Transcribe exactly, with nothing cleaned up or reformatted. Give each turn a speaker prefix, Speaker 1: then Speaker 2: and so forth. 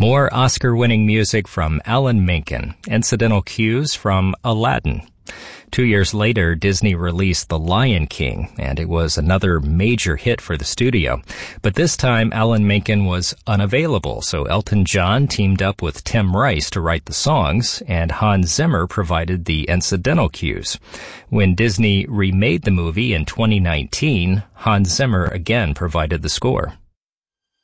Speaker 1: More Oscar-winning music from Alan Menken, incidental cues from Aladdin. Two years later, Disney released The Lion King, and it was another major hit for the studio. But this time, Alan Menken was unavailable, so Elton John teamed up with Tim Rice to write the songs, and Hans Zimmer provided the incidental cues. When Disney remade the movie in twenty nineteen, Hans Zimmer again provided the score.